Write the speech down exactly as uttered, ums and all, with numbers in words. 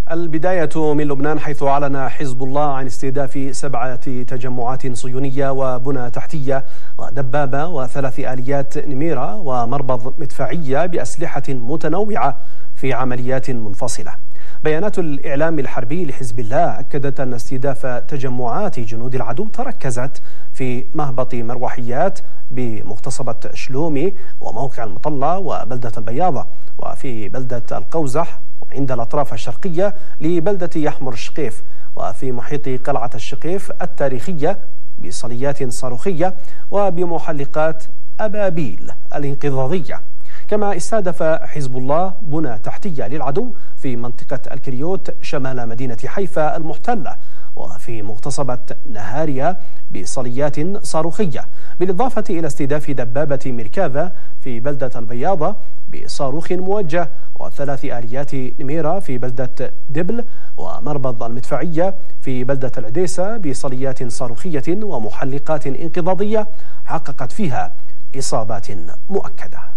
البداية من لبنان، حيث أعلن حزب الله عن استهداف سبعة تجمعات صهيونية وبنى تحتية ودبابة وثلاث آليات نميرة ومربض مدفعية بأسلحة متنوعة في عمليات منفصلة. بيانات الإعلام الحربي لحزب الله أكدت أن استهداف تجمعات جنود العدو تركزت في مهبط مروحيات بمغتصبة شلومي وموقع المطلة وبلدة البياضة، وفي بلدة القوزح عند الأطراف الشرقية لبلدة يحمر الشقيف، وفي محيط قلعة الشقيف التاريخية بصليات صاروخية وبمحلقات أبابيل الانقضاضية. كما استهدف حزب الله بنى تحتية للعدو في منطقة الكريوت شمال مدينة حيفا المحتلة، وفي مغتصبة نهاريا بصليات صاروخية، بالإضافة إلى استهداف دبابة ميركافا في بلدة البياضة بصاروخ موجه، وثلاث آليات نميرة في بلدة دبل، ومربض المدفعية في بلدة العديسة بصليات صاروخية ومحلقات انقضاضية حققت فيها إصابات مؤكدة.